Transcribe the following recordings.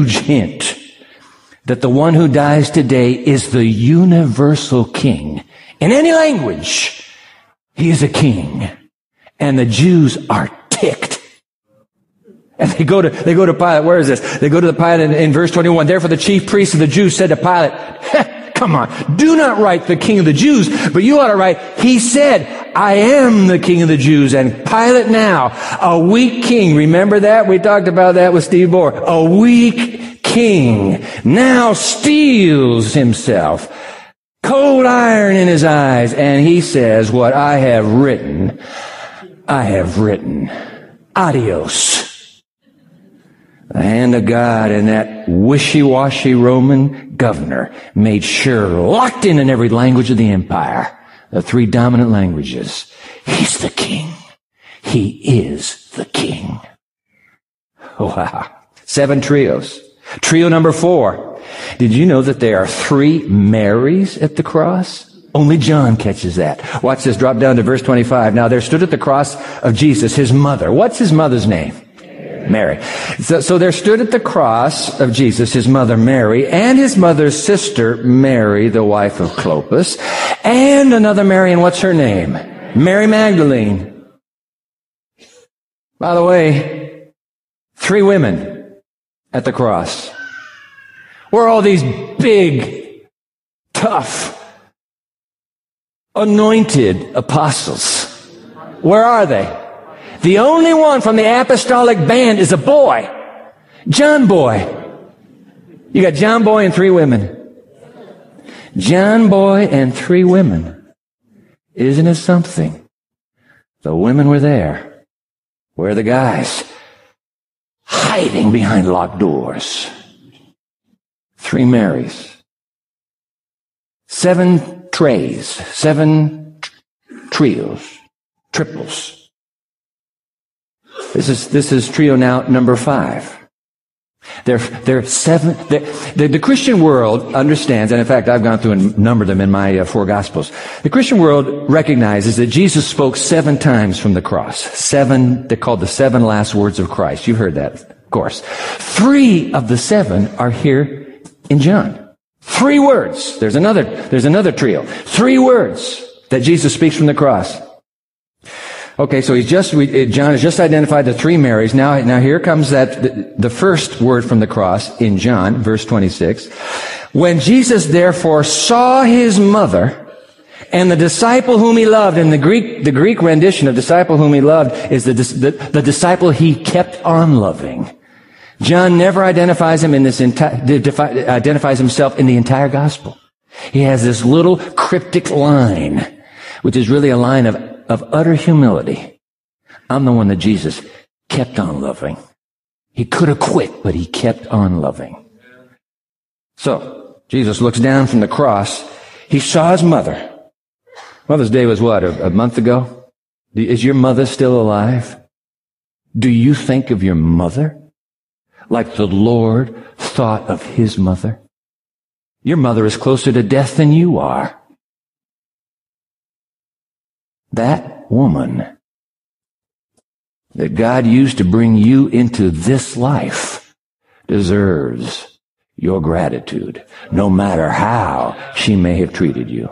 huge hint that the one who dies today is the universal king. In any language, he is a king. And the Jews are ticked. And they go to Pilate. Where is this? They go to the Pilate in verse 21. Therefore the chief priests of the Jews said to Pilate, come on, do not write the king of the Jews, but you ought to write, he said, I am the king of the Jews. And Pilate now, a weak king, remember that? We talked about that with Steve Bohr. A weak king now steels himself, cold iron in his eyes, and he says, what I have written. Adios. The hand of God and that wishy-washy Roman governor made sure, locked in every language of the empire, the three dominant languages, he's the king. He is the king. Wow. 7 trios. Trio number 4. Did you know that there are 3 Marys at the cross? Only John catches that. Watch this. Drop down to verse 25. Now there stood at the cross of Jesus his mother. What's his mother's name? Mary. So there stood at the cross of Jesus his mother Mary and his mother's sister Mary, the wife of Clopas, and another Mary, and what's her name? Mary Magdalene. By the way, 3 women at the cross. Where are all these big, tough, anointed apostles? Where are they? The only one from the apostolic band is a boy. John Boy. You got John Boy and 3 women. John Boy and 3 women. Isn't it something? The women were there. Where are the guys? Hiding behind locked doors. 3 Marys. 7 trays. 7 trios. Triples. This is trio now number 5. They're 7. The Christian world understands, and in fact, I've gone through and numbered them in my 4 Gospels. The Christian world recognizes that Jesus spoke 7 times from the cross. 7, they're called the 7 last words of Christ. You've heard that, of course. 3 of the 7 are here in John. 3 words. There's another trio. 3 words that Jesus speaks from the cross. Okay, so John has just identified the 3 Marys. Now here comes the first word from the cross in John, verse 26. When Jesus therefore saw his mother and the disciple whom he loved, and the Greek rendition of disciple whom he loved is the disciple he kept on loving. John never identifies identifies himself in the entire gospel. He has this little cryptic line, which is really a line of utter humility. I'm the one that Jesus kept on loving. He could have quit, but he kept on loving. So, Jesus looks down from the cross. He saw his mother. Mother's Day was what, a month ago? Is your mother still alive? Do you think of your mother like the Lord thought of his mother? Your mother is closer to death than you are. That woman that God used to bring you into this life deserves your gratitude, no matter how she may have treated you.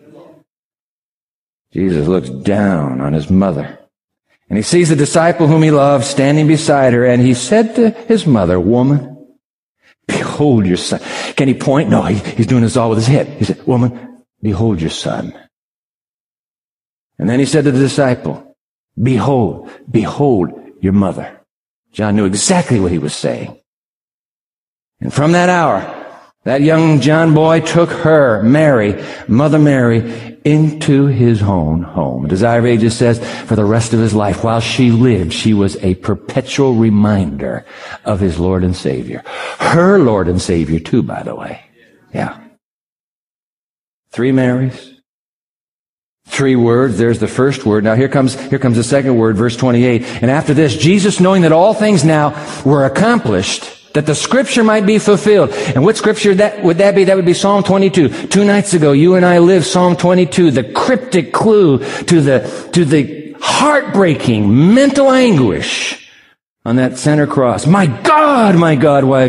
Jesus looks down on his mother, and he sees the disciple whom he loved standing beside her, and he said to his mother, "Woman, behold your son." Can he point? No, he's doing this all with his head. He said, "Woman, behold your son." And then he said to the disciple, behold your mother. John knew exactly what he was saying. And from that hour, that young John boy took her, Mary, Mother Mary, into his own home. Desire of Ages says, for the rest of his life, while she lived, she was a perpetual reminder of his Lord and Savior. Her Lord and Savior too, by the way. Yeah. 3 Marys. 3 words. There's the first word. Now here comes the second word, verse 28. And after this, Jesus, knowing that all things now were accomplished, that the scripture might be fulfilled. And what scripture would that be? That would be Psalm 22. 2 nights ago, you and I lived Psalm 22, the cryptic clue to the heartbreaking mental anguish on that center cross. My God, why